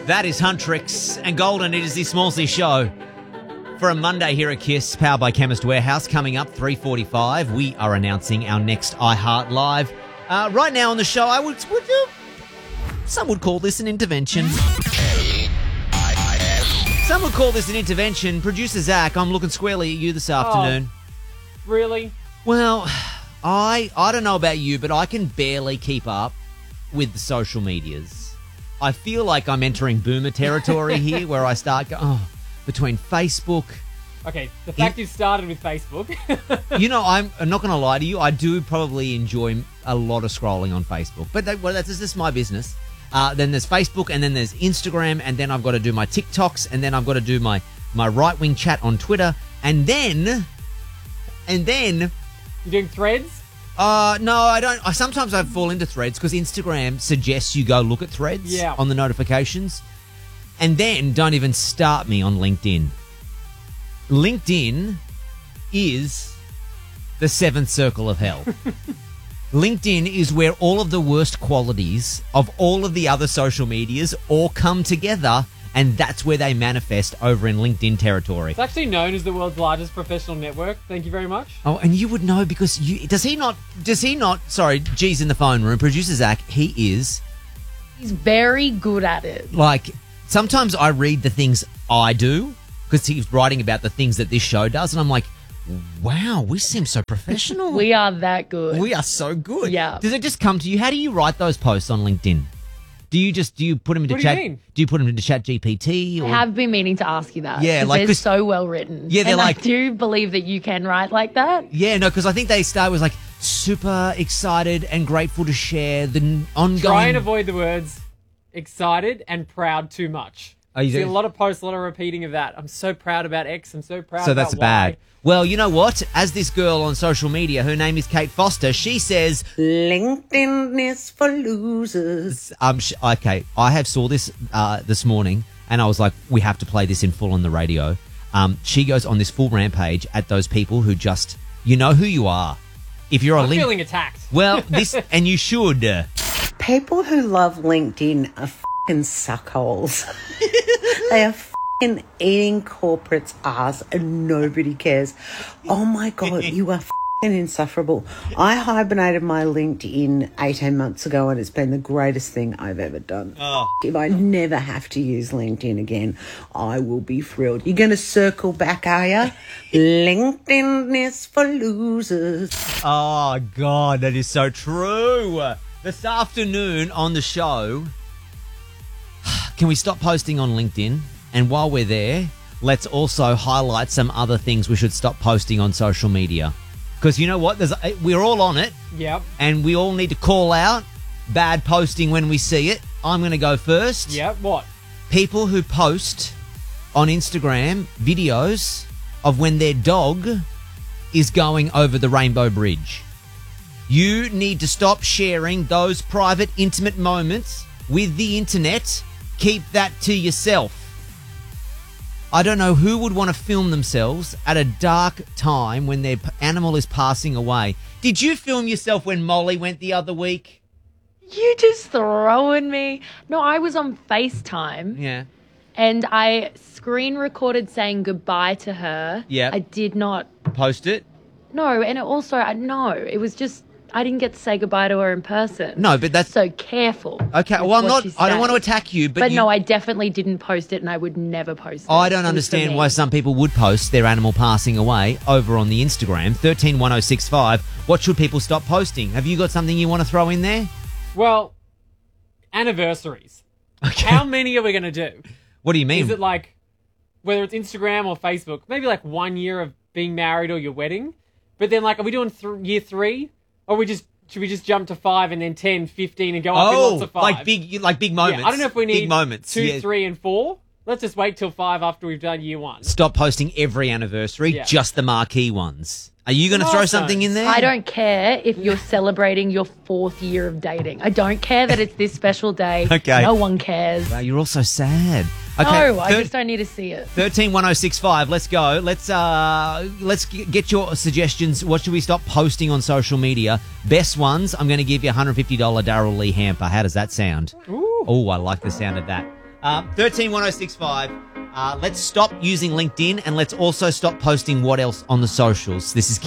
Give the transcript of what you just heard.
That is Huntrix and Golden. It is the Smallsy Show for a Monday here at KISS, powered by Chemist Warehouse. Coming up 3:45, we are announcing our next iHeart Live. Right now on the show, some would call this an intervention. Some would call this an intervention. Producer Zach, I'm looking squarely at you this afternoon. Oh, really? Well, I don't know about you, but I can barely keep up with the social medias. I feel like I'm entering boomer territory here, where I start going, between Facebook. Okay, the fact you started with Facebook. You know, I'm not going to lie to you. I do probably enjoy a lot of scrolling on Facebook, but that's just my business. Then there's Facebook, and then there's Instagram, and then I've got to do my TikToks, and then I've got to do my right-wing chat on Twitter, and then... You're doing Threads? No, I don't. Sometimes I fall into Threads because Instagram suggests you go look at Threads on the notifications. And then don't even start me on LinkedIn. LinkedIn is the seventh circle of hell. LinkedIn is where all of the worst qualities of all of the other social medias all come together, and that's where they manifest over in LinkedIn territory. It's actually known as the world's largest professional network. Thank you very much. Oh, and you would know because does he not, sorry, G's in the phone room, producer Zach, he's very good at it. Like, sometimes I read the things I do because he's writing about the things that this show does, and I'm like, wow, we seem so professional. We are that good. We are so good. Yeah. Does it just come to you? How do you write those posts on LinkedIn? Do you put them into chat? Do you put them into Chat GPT? I have been meaning to ask you that. Yeah, like they're so well written. Yeah, they're and like. I do believe that you can write like that. Yeah, no, because I think they start with like super excited and grateful to share the ongoing. Try and avoid the words excited and proud too much. See a lot of posts, a lot of repeating of that. I'm so proud about X. I'm so proud. So that's about bad. Y. Well, you know what? As this girl on social media, her name is Kate Foster, she says, LinkedIn is for losers. Okay, I have saw this this morning, and I was like, we have to play this in full on the radio. She goes on this full rampage at those people who just, you know who you are. If you're I'm feeling attacked. Well, and you should. People who love LinkedIn are f***ing suckholes. They are f***ing eating corporate's ass and nobody cares. Oh my God, you are f***ing insufferable. I hibernated my LinkedIn 18 months ago and it's been the greatest thing I've ever done. Oh. If I never have to use LinkedIn again, I will be thrilled. You're going to circle back, are you? LinkedIn is for losers. Oh, God, that is so true. This afternoon on the show, can we stop posting on LinkedIn? And while we're there, let's also highlight some other things we should stop posting on social media. Because you know what? We're all on it. Yep. And we all need to call out bad posting when we see it. I'm going to go first. Yep. What? People who post on Instagram videos of when their dog is going over the Rainbow Bridge. You need to stop sharing those private, intimate moments with the internet. Keep that to yourself. I don't know who would want to film themselves at a dark time when their animal is passing away. Did you film yourself when Molly went the other week? You just throwing me. No, I was on FaceTime. Yeah. And I screen recorded saying goodbye to her. Yeah. I did not Post it? No, and it was just I didn't get to say goodbye to her in person. No, but that's so careful. Okay, well, I don't want to attack you, but no, I definitely didn't post it, and I would never post it. I don't understand why some people would post their animal passing away over on the Instagram 131065. What should people stop posting? Have you got something you want to throw in there? Well, anniversaries. Okay. How many are we going to do? What do you mean? Is it like whether it's Instagram or Facebook? Maybe like 1 year of being married or your wedding, but then like are we doing year 3? Or should we just jump to 5 and then 10, 15 and go up in lots of 5? like big moments. Yeah, I don't know if we need big moments. 2, 3, and 4. Let's just wait till 5 after we've done year 1. Stop posting every anniversary, just the marquee ones. Are you going to throw something in there? I don't care if you're celebrating your 4th year of dating. I don't care that it's this special day. Okay. No one cares. Wow, you're all so sad. Okay, no, I just don't need to see it. 131065. Let's go. Let's get your suggestions. What should we stop posting on social media? Best ones. I'm going to give you $150 Daryl Lee hamper. How does that sound? Ooh. Oh, I like the sound of that. 131065. Let's stop using LinkedIn and let's also stop posting what else on the socials. This is